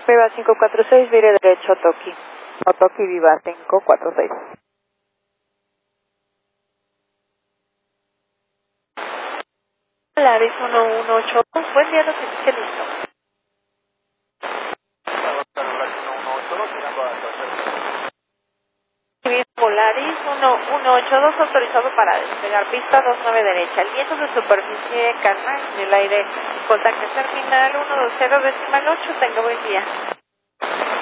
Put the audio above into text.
Viva 546, vire derecho a Toki. O Toki Viva 546. Polaris 1182, buen día, noticia listo. Polaris 1182, autorizado para despegar pista 29 derecha. El viento de superficie calma en el aire. Contacto terminal 120 decimal 8, tenga buen día.